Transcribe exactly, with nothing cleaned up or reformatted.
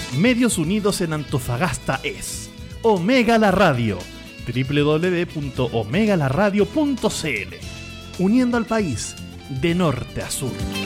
Medios Unidos en Antofagasta es Omega La Radio, doble u doble u doble u punto omega la radio punto c l, uniendo al país de norte a sur.